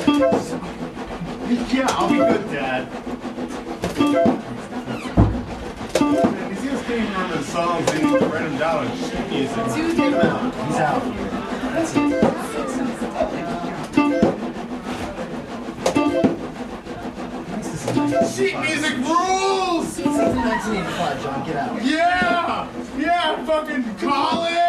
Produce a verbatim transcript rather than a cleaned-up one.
Yeah, I'll be good, Dad. Man, he's just can't remember the songs. They need to write them down and shit music. Dude, get him out. He's out. That's it. Sheet music rules! nineteen eighty-five, John, get out. Yeah! Yeah, fucking call it!